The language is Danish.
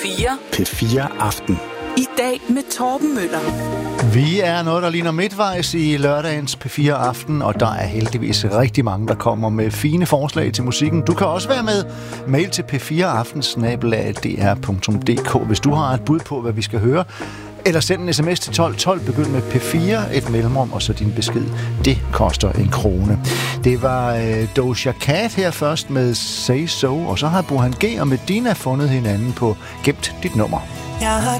P4. P4 Aften. I dag med Torben Møller. Vi er noget, der ligner midtvejs i lørdagens P4 Aften, og der er heldigvis rigtig mange, der kommer med fine forslag til musikken. Du kan også være med. Mail til p4aften@dr.dk, hvis du har et bud på, hvad vi skal høre. Eller send en sms til 1212, begynd med P4, et mellemrum, og så din besked. Det koster 1 krone. Det var Doja Cat her først med Say So, og så har Burhan G og Medina fundet hinanden på Gemt dit nummer. Jeg har